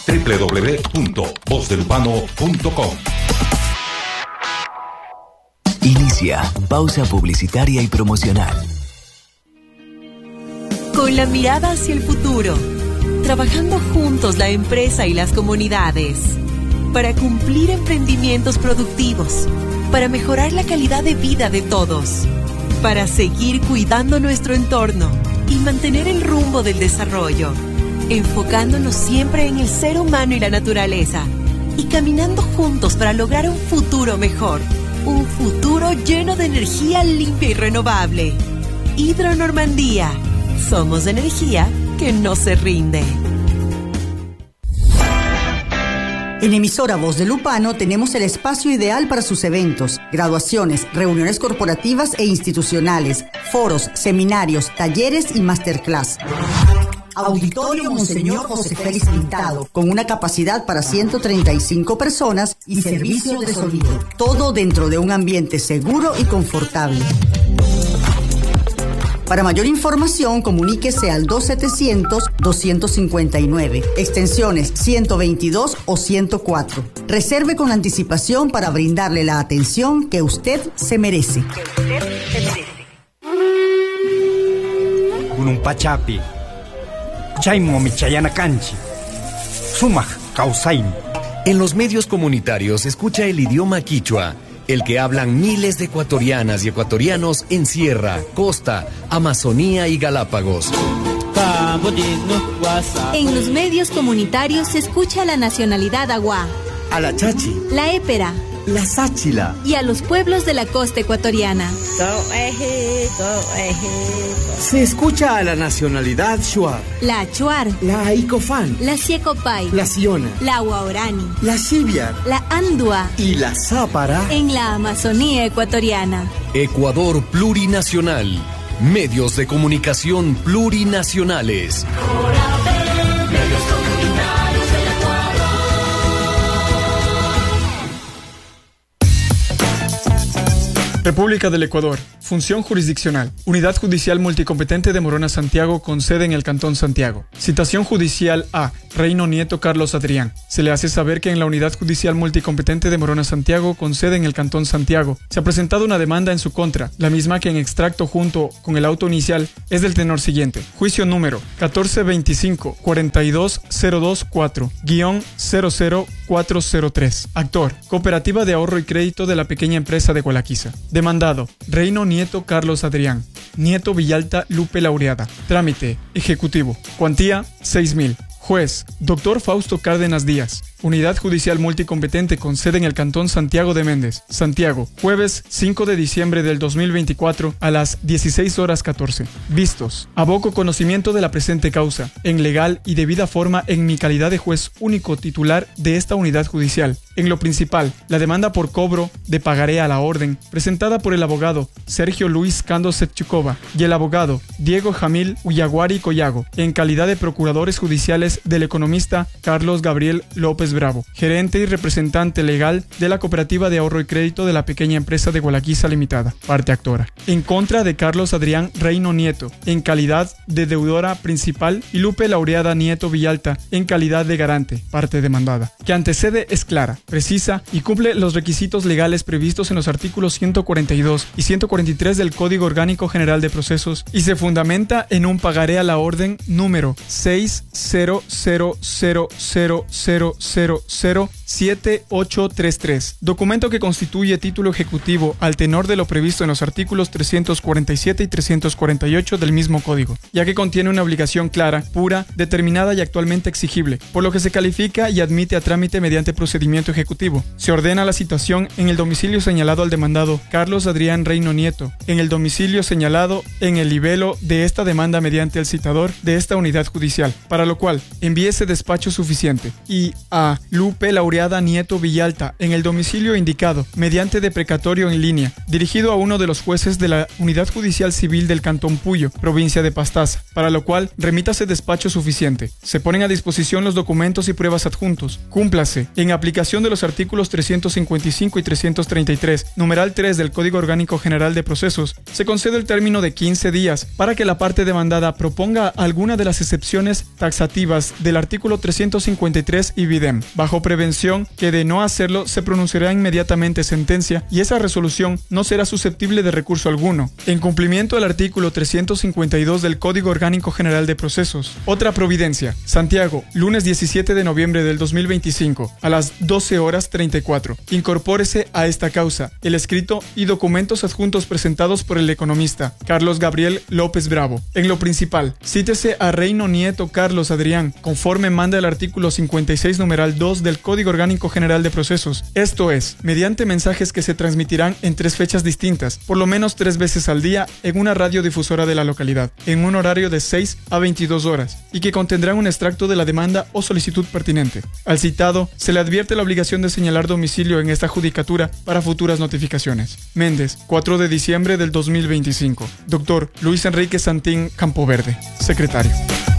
www.vozdelupano.com. Inicia pausa publicitaria y promocional. Con la mirada hacia el futuro, trabajando juntos la empresa y las comunidades, para cumplir emprendimientos productivos, para mejorar la calidad de vida de todos, para seguir cuidando nuestro entorno y mantener el rumbo del desarrollo, enfocándonos siempre en el ser humano y la naturaleza, y caminando juntos para lograr un futuro mejor, un futuro lleno de energía limpia y renovable. Hidro Normandía, somos energía que no se rinde. En emisora Voz de Lupano tenemos el espacio ideal para sus eventos, graduaciones, reuniones corporativas e institucionales, foros, seminarios, talleres y masterclass. Auditorio Monseñor José Félix Pintado, con una capacidad para 135 personas y servicio de sonido. Todo dentro de un ambiente seguro y confortable. Para mayor información, comuníquese al 2700-259, extensiones 122 o 104. Reserve con anticipación para brindarle la atención que usted se merece. Gunung Pachapi, Chaimo Michayana Canchi, Sumaj Causain. En los medios comunitarios escucha el idioma quichua, el que hablan miles de ecuatorianas y ecuatorianos en Sierra, Costa, Amazonía y Galápagos. En los medios comunitarios se escucha la nacionalidad aguá, a la chachi, la épera, la sáchila y a los pueblos de la costa ecuatoriana. Se escucha a la nacionalidad shuar, la achuar, la icofán, la siecopay, la siona, la guaorani, la xiviar, la andua y la zápara en la Amazonía ecuatoriana. Ecuador plurinacional. Medios de comunicación plurinacionales. República del Ecuador. Función jurisdiccional. Unidad Judicial Multicompetente de Morona Santiago con sede en el Cantón Santiago. Citación judicial A. Reino Nieto Carlos Adrián. Se le hace saber que en la Unidad Judicial Multicompetente de Morona Santiago con sede en el Cantón Santiago se ha presentado una demanda en su contra, la misma que en extracto junto con el auto inicial es del tenor siguiente. Juicio número 1425-42024-00403. Actor, Cooperativa de Ahorro y Crédito de la Pequeña Empresa de Gualaquiza. Demandado, Reino Nieto Carlos Adrián. Nieto Villalta Lupe Laureada. Trámite, ejecutivo. Cuantía, 6,000. Juez, Dr. Fausto Cárdenas Díaz. Unidad Judicial Multicompetente con sede en el Cantón Santiago de Méndez, Santiago, jueves 5 de diciembre del 2024 a las 16:14. Vistos. Aboco conocimiento de la presente causa, en legal y debida forma en mi calidad de juez único titular de esta unidad judicial. En lo principal, la demanda por cobro de pagaré a la orden, presentada por el abogado Sergio Luis Cando Setchukova y el abogado Diego Jamil Uyaguari Collago, en calidad de procuradores judiciales del economista Carlos Gabriel López Bravo, gerente y representante legal de la Cooperativa de Ahorro y Crédito de la Pequeña Empresa de Gualaquiza Limitada, parte actora. En contra de Carlos Adrián Reino Nieto, en calidad de deudora principal, y Lupe Laureada Nieto Villalta, en calidad de garante, parte demandada, que antecede es clara, precisa y cumple los requisitos legales previstos en los artículos 142 y 143 del Código Orgánico General de Procesos y se fundamenta en un pagaré a la orden número 60000007833, documento que constituye título ejecutivo al tenor de lo previsto en los artículos 347 y 348 del mismo código, ya que contiene una obligación clara, pura, determinada y actualmente exigible, por lo que se califica y admite a trámite mediante procedimiento ejecutivo. Se ordena la citación en el domicilio señalado al demandado Carlos Adrián Reino Nieto, en el domicilio señalado en el libelo de esta demanda mediante el citador de esta unidad judicial, para lo cual envíe ese despacho suficiente y a a Lupe Laureada Nieto Villalta en el domicilio indicado, mediante deprecatorio en línea, dirigido a uno de los jueces de la Unidad Judicial Civil del Cantón Puyo, provincia de Pastaza, para lo cual remítase despacho suficiente. Se ponen a disposición los documentos y pruebas adjuntos. Cúmplase. En aplicación de los artículos 355 y 333, numeral 3 del Código Orgánico General de Procesos, se concede el término de 15 días para que la parte demandada proponga alguna de las excepciones taxativas del artículo 353 y videm. Bajo prevención que de no hacerlo se pronunciará inmediatamente sentencia y esa resolución no será susceptible de recurso alguno. En cumplimiento del artículo 352 del Código Orgánico General de Procesos. Otra providencia. Santiago, lunes 17 de noviembre del 2025, a las 12:34. Incorpórese a esta causa el escrito y documentos adjuntos presentados por el economista Carlos Gabriel López Bravo. En lo principal, cítese a Reino Nieto Carlos Adrián, conforme manda el artículo 56 numeral 2 del Código Orgánico General de Procesos. Esto es, mediante mensajes que se transmitirán en 3 fechas distintas, por lo menos 3 veces al día en una radiodifusora de la localidad, en un horario de 6 a 22 horas, y que contendrán un extracto de la demanda o solicitud pertinente. Al citado, se le advierte la obligación de señalar domicilio en esta judicatura para futuras notificaciones. Méndez, 4 de diciembre del 2025. Doctor Luis Enrique Santín Campoverde, secretario.